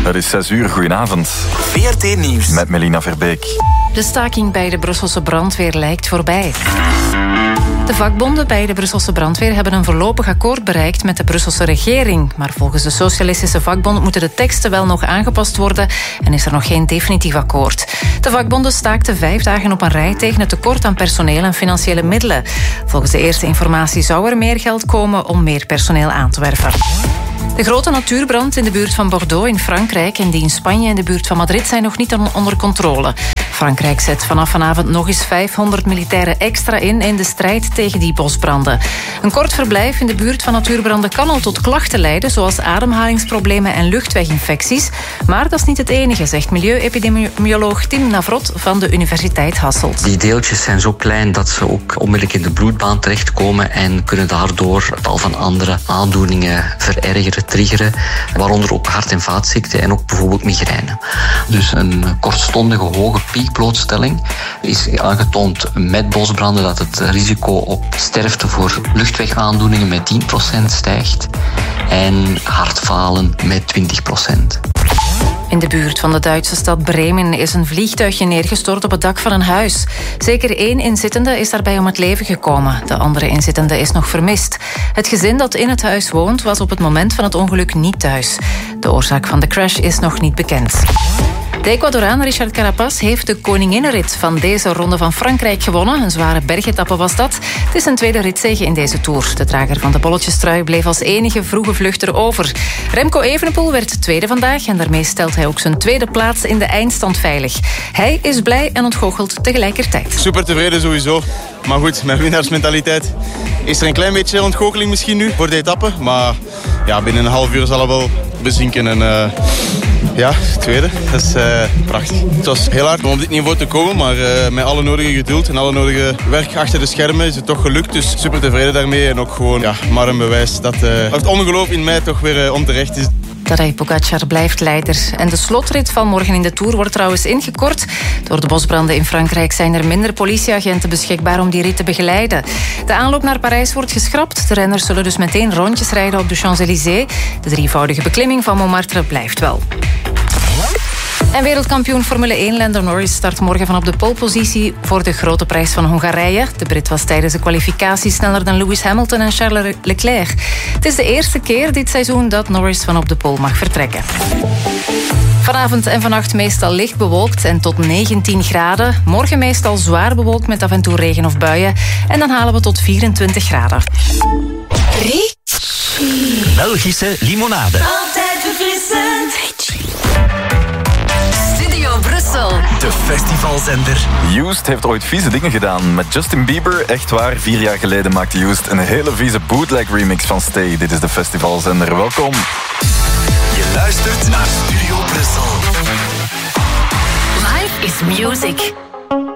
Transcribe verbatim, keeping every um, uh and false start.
Het is zes uur, goedenavond. V R T Nieuws. Met Melina Verbeek. De staking bij de Brusselse brandweer lijkt voorbij. De vakbonden bij de Brusselse brandweer hebben een voorlopig akkoord bereikt met de Brusselse regering. Maar volgens de Socialistische Vakbond moeten de teksten wel nog aangepast worden en is er nog geen definitief akkoord. De vakbonden staakten vijf dagen op een rij tegen het tekort aan personeel en financiële middelen. Volgens de eerste informatie zou er meer geld komen om meer personeel aan te werven. De grote natuurbrand in de buurt van Bordeaux in Frankrijk en die in Spanje in de buurt van Madrid zijn nog niet onder controle. Frankrijk zet vanaf vanavond nog eens vijfhonderd militairen extra in in de strijd tegen die bosbranden. Een kort verblijf in de buurt van natuurbranden kan al tot klachten leiden, zoals ademhalingsproblemen en luchtweginfecties. Maar dat is niet het enige, zegt milieuepidemioloog Tim Navrot van de Universiteit Hasselt. Die deeltjes zijn zo klein dat ze ook onmiddellijk in de bloedbaan terechtkomen en kunnen daardoor tal van andere aandoeningen verergeren, triggeren, waaronder ook hart- en vaatziekten en ook bijvoorbeeld migraine. Dus een kortstondige hoge piekblootstelling is aangetoond met bosbranden dat het risico op sterfte voor luchtwegaandoeningen met tien procent stijgt en hartfalen met twintig procent. In de buurt van de Duitse stad Bremen is een vliegtuigje neergestort op het dak van een huis. Zeker één inzittende is daarbij om het leven gekomen. De andere inzittende is nog vermist. Het gezin dat in het huis woont was op het moment van het ongeluk niet thuis. De oorzaak van de crash is nog niet bekend. De Ecuadoraan Richard Carapaz heeft de koninginnenrit van deze ronde van Frankrijk gewonnen. Een zware bergetappe was dat. Het is een tweede ritzege in deze Tour. De drager van de bolletjestrui bleef als enige vroege vluchter over. Remco Evenepoel werd tweede vandaag en daarmee stelt hij ook zijn tweede plaats in de eindstand veilig. Hij is blij en ontgoocheld tegelijkertijd. Super tevreden sowieso. Maar goed, met winnaarsmentaliteit is er een klein beetje ontgoocheling misschien nu voor de etappe. Maar ja, binnen een half uur zal het wel bezinken. En, uh, ja, tweede, dat is uh, prachtig. Het was heel hard om op dit niveau te komen, maar uh, met alle nodige geduld en alle nodige werk achter de schermen is het toch gelukt. Dus super tevreden daarmee en ook gewoon ja, maar een bewijs dat uh, het ongeloof in mij toch weer uh, onterecht is. Tadej Pogacar blijft leider. En de slotrit van morgen in de Tour wordt trouwens ingekort. Door de bosbranden in Frankrijk zijn er minder politieagenten beschikbaar om die rit te begeleiden. De aanloop naar Parijs wordt geschrapt. De renners zullen dus meteen rondjes rijden op de Champs-Élysées. De drievoudige beklimming van Montmartre blijft wel. En wereldkampioen Formule één Lando Norris start morgen vanaf de polepositie voor de grote prijs van Hongarije. De Brit was tijdens de kwalificatie sneller dan Lewis Hamilton en Charles Leclerc. Het is de eerste keer dit seizoen dat Norris van op de pole mag vertrekken. Vanavond en vannacht meestal licht bewolkt en tot negentien graden. Morgen meestal zwaar bewolkt met af en toe regen of buien. En dan halen we tot vierentwintig graden. Belgische limonade. Altijd verfrissend. Studio Brussel. De festivalzender. Used heeft ooit vieze dingen gedaan met Justin Bieber. Echt waar, vier jaar geleden maakte Used een hele vieze bootleg remix van Stay. Dit is de festivalzender. Welkom. Je luistert naar Studio Brussel. Life is music.